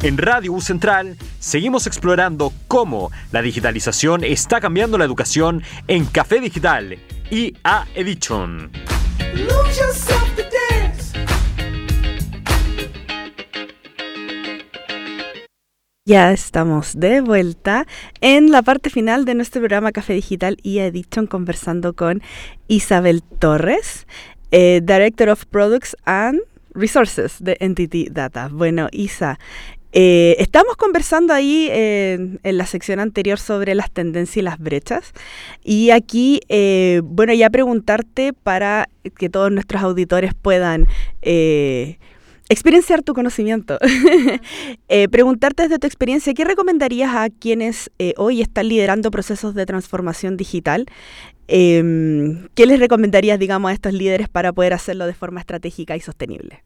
En Radio U Central seguimos explorando cómo la digitalización está cambiando la educación en Café Digital y A Edition. Ya estamos de vuelta en la parte final de nuestro programa Café Digital y Edition, conversando con Isabel Torres, Director of Products and Resources de Entity Data. Bueno, Isa, estamos conversando ahí en la sección anterior sobre las tendencias y las brechas. Y aquí, bueno, ya preguntarte para que todos nuestros auditores puedan experienciar tu conocimiento. Preguntarte desde tu experiencia, ¿qué recomendarías a quienes hoy están liderando procesos de transformación digital? ¿Qué les recomendarías, digamos, a estos líderes para poder hacerlo de forma estratégica y sostenible?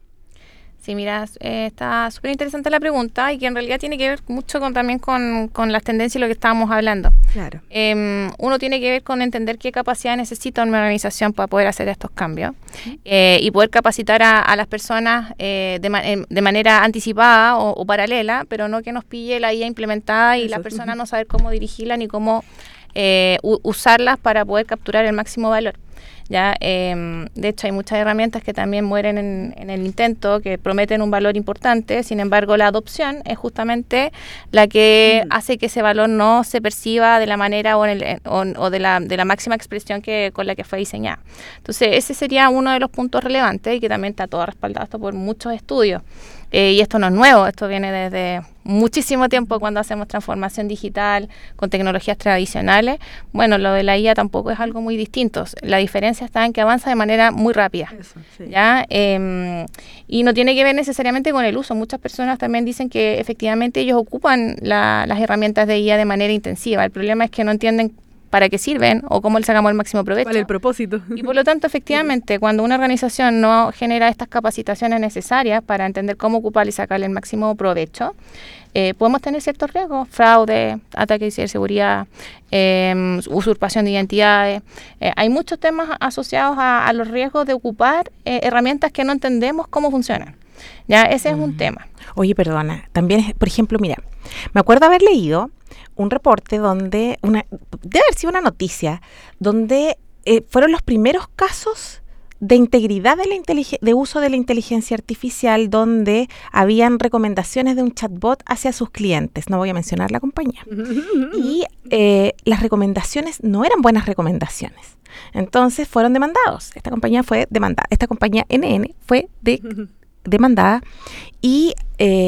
Sí, mira, está súper interesante la pregunta y que en realidad tiene que ver mucho también con las tendencias y lo que estábamos hablando. Claro. Uno tiene que ver con entender qué capacidad necesita una organización para poder hacer estos cambios y poder capacitar a las personas de manera anticipada o paralela, pero no que nos pille la IA implementada y las personas no saber cómo dirigirla ni cómo usarlas para poder capturar el máximo valor. Ya, de hecho hay muchas herramientas que también mueren en el intento, que prometen un valor importante, sin embargo la adopción es justamente la que hace que ese valor no se perciba de la manera o de la máxima expresión con la que fue diseñada. Entonces ese sería uno de los puntos relevantes y que también está todo respaldado esto por muchos estudios. Y esto no es nuevo, esto viene desde muchísimo tiempo cuando hacemos transformación digital con tecnologías tradicionales. Bueno, lo de la IA tampoco es algo muy distinto. La diferencia está en que avanza de manera muy rápida. Eso, sí. ¿Ya? Y no tiene que ver necesariamente con el uso. Muchas personas también dicen que efectivamente ellos ocupan las herramientas de IA de manera intensiva. El problema es que no entienden para qué sirven o cómo le sacamos el máximo provecho. ¿Cuál es el propósito? Y por lo tanto, efectivamente, cuando una organización no genera estas capacitaciones necesarias para entender cómo ocuparle y sacarle el máximo provecho, podemos tener ciertos riesgos: fraude, ataques de ciberseguridad, usurpación de identidades. Hay muchos temas asociados a los riesgos de ocupar herramientas que no entendemos cómo funcionan. Ya, ese es un tema. Oye, perdona, también, por ejemplo, mira, me acuerdo haber leído un reporte donde, debe haber sido una noticia, donde fueron los primeros casos de integridad de uso de la inteligencia artificial, donde habían recomendaciones de un chatbot hacia sus clientes. No voy a mencionar la compañía. Y las recomendaciones no eran buenas recomendaciones. Entonces fueron demandados. Esta compañía fue demandada. Esta compañía NN fue demandada. Y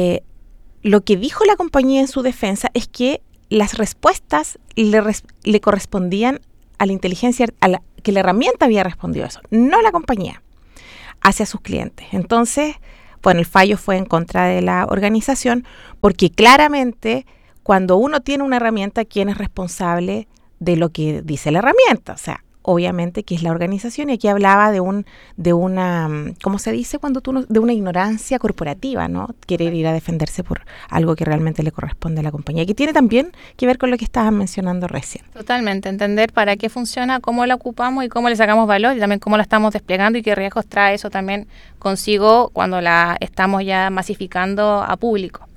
lo que dijo la compañía en su defensa es que las respuestas le correspondían a la inteligencia, que la herramienta había respondido a eso, no la compañía, hacia sus clientes. Entonces, bueno, el fallo fue en contra de la organización, porque claramente cuando uno tiene una herramienta, ¿quién es responsable de lo que dice la herramienta? O sea, obviamente que es la organización, y aquí hablaba de una, ¿cómo se dice? De una ignorancia corporativa, ¿no? Querer ir a defenderse por algo que realmente le corresponde a la compañía, que tiene también que ver con lo que estabas mencionando recién. Totalmente, entender para qué funciona, cómo la ocupamos y cómo le sacamos valor, y también cómo la estamos desplegando y qué riesgos trae eso también consigo cuando la estamos ya masificando a público.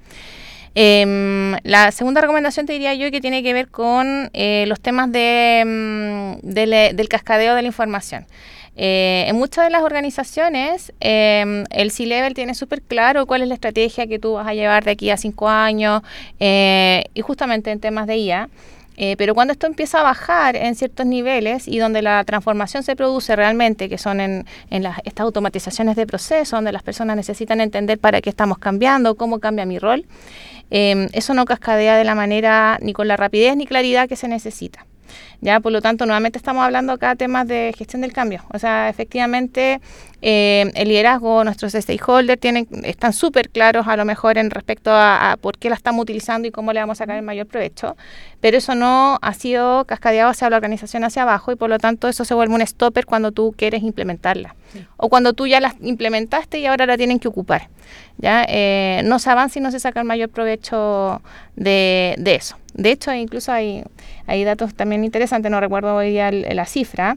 La segunda recomendación te diría yo que tiene que ver con los temas del cascadeo de la información. En muchas de las organizaciones el C-Level tiene súper claro cuál es la estrategia que tú vas a llevar de aquí a 5 años y justamente en temas de IA. Pero cuando esto empieza a bajar en ciertos niveles y donde la transformación se produce realmente, que son en estas automatizaciones de procesos, donde las personas necesitan entender para qué estamos cambiando, cómo cambia mi rol, eso no cascadea de la manera ni con la rapidez ni claridad que se necesita. Ya, por lo tanto, nuevamente estamos hablando acá de temas de gestión del cambio. O sea, efectivamente, el liderazgo, nuestros stakeholders están súper claros a lo mejor en respecto a por qué la estamos utilizando y cómo le vamos a sacar el mayor provecho, pero eso no ha sido cascadeado hacia la organización hacia abajo, y por lo tanto eso se vuelve un stopper cuando tú quieres implementarla. Sí. O cuando tú ya la implementaste y ahora la tienen que ocupar. ¿Ya? No se avanza y no se saca el mayor provecho de eso. De hecho, incluso hay datos también interesantes, no recuerdo hoy día la cifra,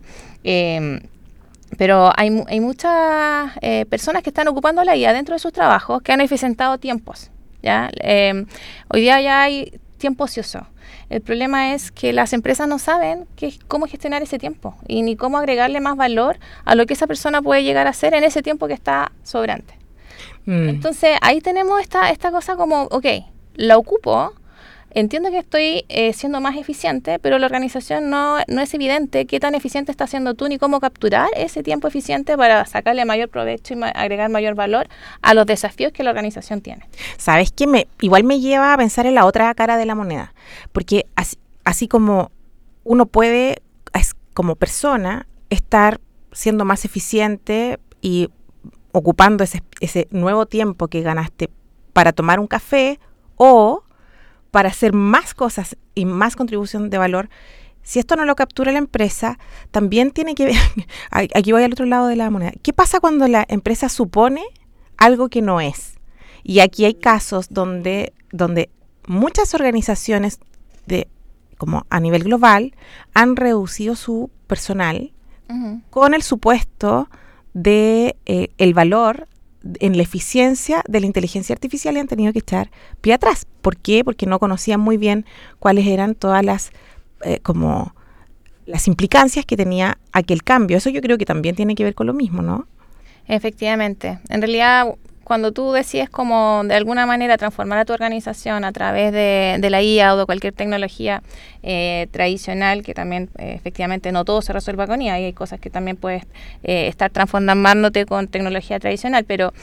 pero hay muchas personas que están ocupando la IA dentro de sus trabajos que han eficientado tiempos. ¿ya? Hoy día ya hay tiempo ocioso. El problema es que las empresas no saben cómo gestionar ese tiempo y ni cómo agregarle más valor a lo que esa persona puede llegar a hacer en ese tiempo que está sobrante. Entonces, ahí tenemos esta cosa como, ok, la ocupo, entiendo que estoy siendo más eficiente, pero la organización no es evidente qué tan eficiente estás siendo tú ni cómo capturar ese tiempo eficiente para sacarle mayor provecho y agregar mayor valor a los desafíos que la organización tiene. ¿Sabes qué? Igual me lleva a pensar en la otra cara de la moneda, porque así como uno puede, como persona, estar siendo más eficiente y ocupando ese nuevo tiempo que ganaste para tomar un café o para hacer más cosas y más contribución de valor, si esto no lo captura la empresa, también tiene que ver, aquí voy al otro lado de la moneda, ¿qué pasa cuando la empresa supone algo que no es? Y aquí hay casos donde muchas organizaciones como a nivel global han reducido su personal con el supuesto de el valor en la eficiencia de la inteligencia artificial y han tenido que echar pie atrás. ¿Por qué? Porque no conocían muy bien cuáles eran todas las como las implicancias que tenía aquel cambio. Eso yo creo que también tiene que ver con lo mismo, ¿no? Efectivamente. En realidad, cuando tú decides como de alguna manera transformar a tu organización a través de la IA o de cualquier tecnología tradicional, que también efectivamente no todo se resuelva con IA, y hay cosas que también puedes estar transformándote con tecnología tradicional, pero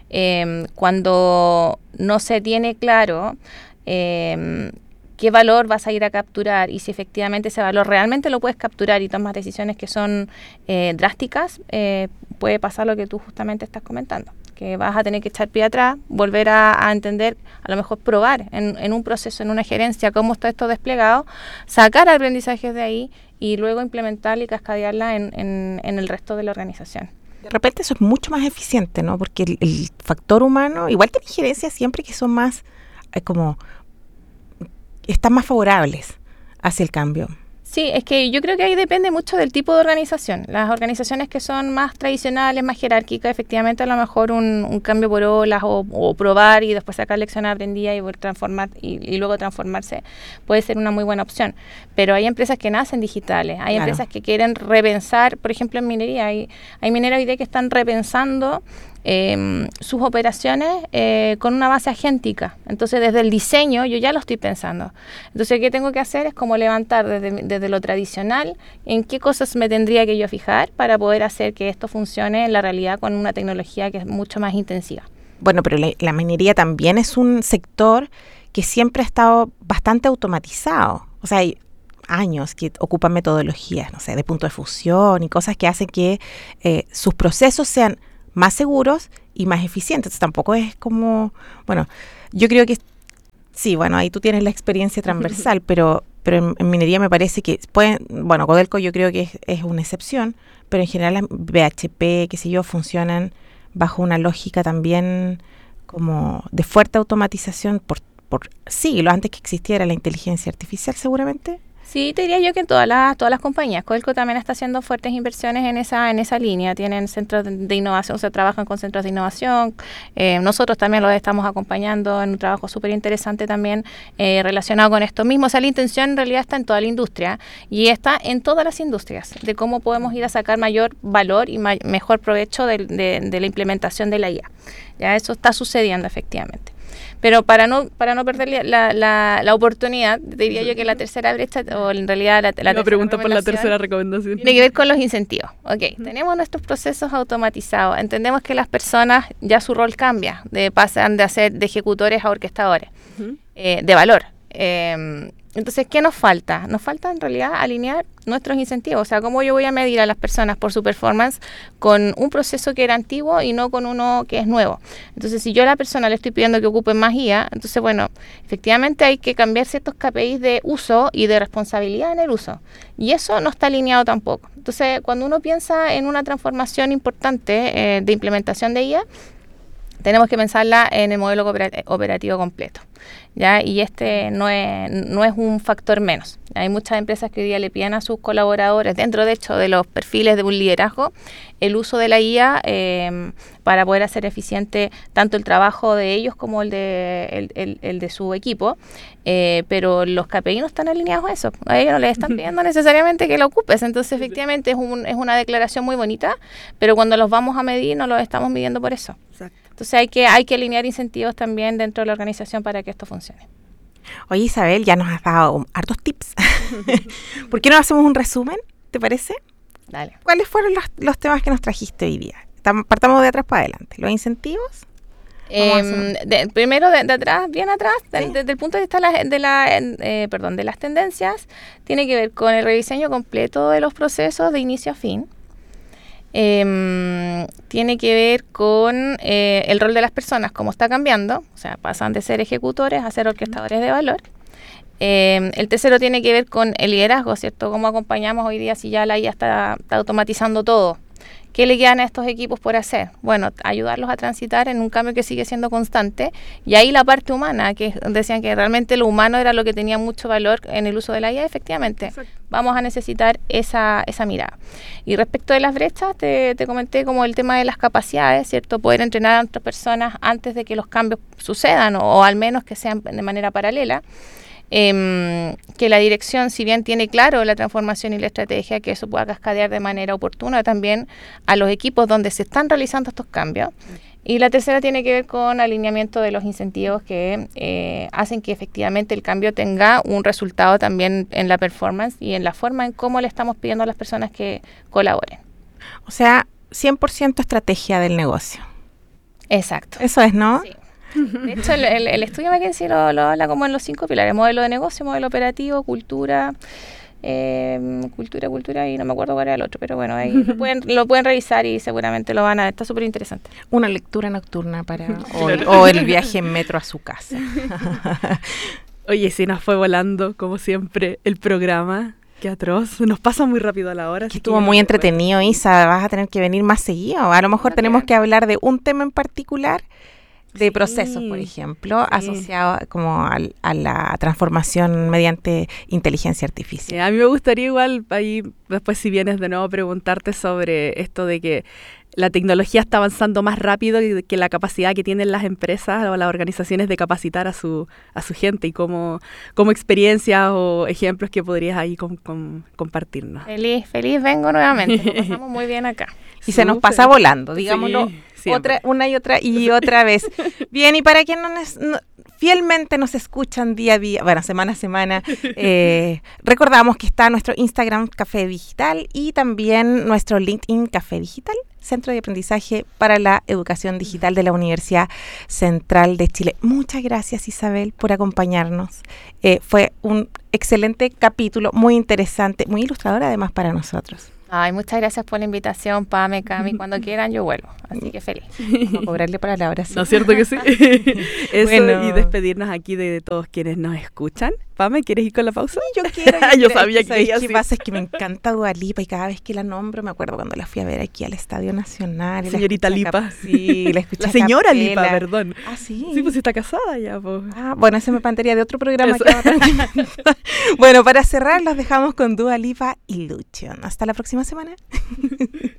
cuando no se tiene claro qué valor vas a ir a capturar y si efectivamente ese valor realmente lo puedes capturar y tomas decisiones que son drásticas, puede pasar lo que tú justamente estás comentando, que vas a tener que echar pie atrás, volver a entender, a lo mejor probar en un proceso, en una gerencia, cómo está esto desplegado, sacar aprendizajes de ahí y luego implementarla y cascadearla en el resto de la organización. De repente eso es mucho más eficiente, ¿no? Porque el factor humano, igual tiene gerencias siempre que son más, están más favorables hacia el cambio. Sí, es que yo creo que ahí depende mucho del tipo de organización. Las organizaciones que son más tradicionales, más jerárquicas, efectivamente a lo mejor un cambio por olas o probar y después sacar lecciones aprendidas y volver a transformar y luego transformarse puede ser una muy buena opción. Pero hay empresas que nacen digitales, hay empresas que quieren repensar, por ejemplo en minería, hay mineras hoy día que están repensando sus operaciones con una base agéntica. Entonces, desde el diseño yo ya lo estoy pensando. Entonces, ¿qué tengo que hacer? Es como levantar desde lo tradicional en qué cosas me tendría que yo fijar para poder hacer que esto funcione en la realidad con una tecnología que es mucho más intensiva. Bueno, pero la minería también es un sector que siempre ha estado bastante automatizado. O sea, hay años que ocupan metodologías, no sé, de punto de fusión y cosas que hacen que sus procesos sean más seguros y más eficientes. Entonces, tampoco es como, bueno, yo creo que sí, bueno, ahí tú tienes la experiencia transversal, pero en minería me parece que bueno, Codelco yo creo que es una excepción, pero en general las BHP, qué sé yo, funcionan bajo una lógica también como de fuerte automatización por siglos antes que existiera la inteligencia artificial seguramente. Sí, te diría yo que en todas las compañías. Codelco también está haciendo fuertes inversiones en esa línea. Tienen centros de innovación, o sea, trabajan con centros de innovación. Nosotros también los estamos acompañando en un trabajo súper interesante también relacionado con esto mismo. O sea, la intención en realidad está en toda la industria y está en todas las industrias, de cómo podemos ir a sacar mayor valor y mejor provecho de la implementación de la IA. Ya eso está sucediendo efectivamente. Pero para no perder la oportunidad, diría yo que la tercera brecha, o en realidad la pregunta por la tercera recomendación, tiene que ver con los incentivos. Ok, tenemos nuestros procesos automatizados, entendemos que las personas ya su rol cambia, pasan de ser de ejecutores a orquestadores de valor. Entonces, ¿qué nos falta? Nos falta en realidad alinear nuestros incentivos, o sea, cómo yo voy a medir a las personas por su performance con un proceso que era antiguo y no con uno que es nuevo. Entonces, si yo a la persona le estoy pidiendo que ocupe más IA, entonces, bueno, efectivamente hay que cambiar ciertos KPIs de uso y de responsabilidad en el uso, y eso no está alineado tampoco. Entonces, cuando uno piensa en una transformación importante de implementación de IA, tenemos que pensarla en el modelo operativo completo, ¿ya? Y no es un factor menos. Hay muchas empresas que hoy día le piden a sus colaboradores, dentro de hecho de los perfiles de un liderazgo, el uso de la IA para poder hacer eficiente tanto el trabajo de ellos como el de su equipo, pero los KPI no están alineados a eso. A ellos no les están pidiendo necesariamente que lo ocupes. Entonces, efectivamente, es una declaración muy bonita, pero cuando los vamos a medir, no los estamos midiendo por eso. Exacto. Entonces, hay que alinear incentivos también dentro de la organización para que esto funcione. Oye, Isabel, ya nos has dado hartos tips. ¿Por qué no hacemos un resumen? ¿Te parece? Dale. ¿Cuáles fueron los temas que nos trajiste hoy día? Partamos de atrás para adelante. ¿Los incentivos? Primero de atrás, bien atrás, desde el punto de vista de las tendencias, tiene que ver con el rediseño completo de los procesos de inicio a fin. Tiene que ver con el rol de las personas, cómo está cambiando, o sea, pasan de ser ejecutores a ser orquestadores de valor. El tercero tiene que ver con el liderazgo, ¿cierto? Cómo acompañamos hoy día si ya la IA está automatizando todo. ¿Qué le quedan a estos equipos por hacer? Bueno, ayudarlos a transitar en un cambio que sigue siendo constante. Y ahí la parte humana, que decían que realmente lo humano era lo que tenía mucho valor en el uso de la IA, efectivamente. Exacto. Vamos a necesitar esa mirada. Y respecto de las brechas, te comenté como el tema de las capacidades, ¿cierto? Poder entrenar a otras personas antes de que los cambios sucedan o al menos que sean de manera paralela. Que la dirección, si bien tiene claro la transformación y la estrategia, que eso pueda cascadear de manera oportuna también a los equipos donde se están realizando estos cambios. Y la tercera tiene que ver con alineamiento de los incentivos que hacen que efectivamente el cambio tenga un resultado también en la performance y en la forma en cómo le estamos pidiendo a las personas que colaboren. O sea, 100% estrategia del negocio. Exacto. Eso es, ¿no? Sí. De hecho, el estudio McKinsey lo habla como en los 5 pilares: modelo de negocio, modelo operativo, cultura, y no me acuerdo cuál era el otro, pero bueno, ahí lo pueden revisar y seguramente lo van a ver. Está súper interesante. Una lectura nocturna o el viaje en metro a su casa. Oye, sí, nos fue volando, como siempre, el programa. Qué atroz, nos pasa muy rápido a la hora. Estuvo muy entretenido, Isa, vas a tener que venir más seguido. A lo mejor tenemos que hablar de un tema en particular, de procesos, por ejemplo, asociado como a la transformación mediante inteligencia artificial. A mí me gustaría igual, ahí después si vienes de nuevo, preguntarte sobre esto de que la tecnología está avanzando más rápido que la capacidad que tienen las empresas o las organizaciones de capacitar a su gente y como experiencias o ejemplos que podrías ahí compartirnos. Feliz vengo nuevamente, lo pasamos muy bien acá. Y se nos pasa volando, digámoslo. Sí. Una y otra vez. Bien, y para quienes fielmente nos escuchan día a día, bueno, semana a semana, recordamos que está nuestro Instagram Café Digital y también nuestro LinkedIn Café Digital, Centro de Aprendizaje para la Educación Digital de la Universidad Central de Chile. Muchas gracias, Isabel, por acompañarnos. Fue un excelente capítulo, muy interesante, muy ilustrador además para nosotros. Ay, muchas gracias por la invitación, Pame, Cami. Cuando quieran yo vuelvo, así que feliz. Vamos a cobrarle para la hora, sí. ¿No es cierto que sí? Eso, bueno. Y despedirnos aquí de todos quienes nos escuchan. Pame, ¿quieres ir con la pausa? Sí, yo quiero. Yo sabía que ¿Sabes qué pasa? Es que me encanta Dua Lipa y cada vez que la nombro, me acuerdo cuando la fui a ver aquí al Estadio Nacional. Señorita Lipa. Sí, la escuché. La señora Lipa, perdón. Ah, sí. Sí, pues está casada ya, pues. Ah, bueno, ese me plantearía de otro programa. Bueno, para cerrar, los dejamos con Dua Lipa Illusion. Hasta la próxima semana.